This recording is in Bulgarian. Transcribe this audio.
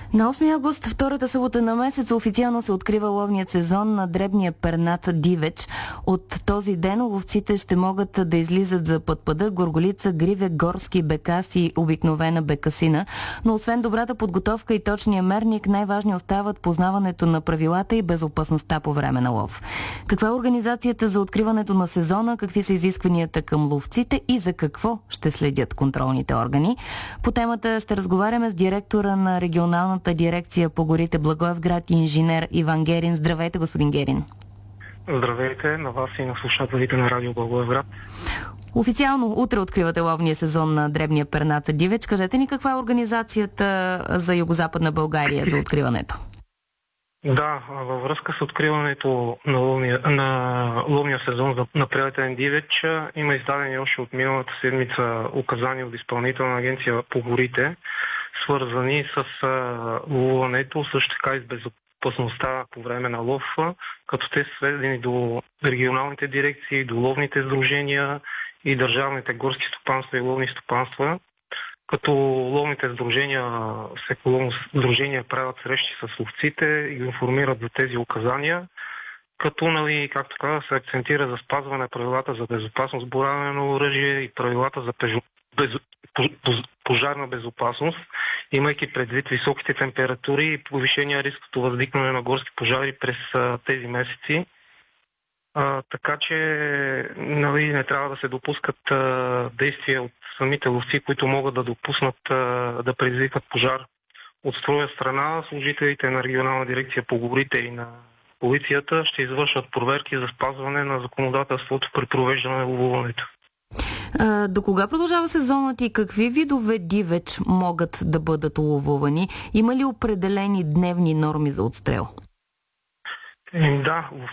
На 8 август, втората събота на месеца, официално се открива ловният сезон на дребния пернат дивеч. От този ден ловците ще могат да излизат за пътпада, горголица, гриве, горски бекас и обикновена бекасина. Но освен добрата подготовка и точния мерник, най-важни остават познаването на правилата и безопасността по време на лов. Каква е организацията за откриването на сезона, какви са изискванията към ловците и за какво ще следят контролните органи? По темата ще разговаряме с директора на регионалната дирекция по горите Благоевград, инженер Иван Герин. Здравейте, господин Герин. Здравейте на вас и на слушателите на радио Благоевград. Официално утре откривате ловния сезон на дребния перната дивеч. Кажете ни каква е организацията за Югозападна България за откриването? Да, във връзка с откриването на ловния сезон на прелетен дивеч има издадени още от миналата седмица указания от Изпълнителна агенция по горите, свързани с ловуването, също така и с безопасността по време на лов, като те са сведени до регионалните дирекции, до ловните сдружения и държавните горски стопанства и ловни стопанства, като ловните сдружения правят срещи с ловците и ги информират за тези указания, като, както казах, се акцентира за спазване правилата за безопасност, боравене на оръжие и правилата за пожарна безопасност, имайки предвид високите температури и повишения риск от възникване на горски пожари през тези месеци. Така че не трябва да се допускат действия от самите ловци, които могат да допуснат да предизвикат пожар. От своя страна, служителите на регионална дирекция по горите и на полицията ще извършват проверки за спазване на законодателството при провеждане на ловуването. До кога продължава сезонът и какви видове дивеч могат да бъдат ловувани? Има ли определени дневни норми за отстрел? Да,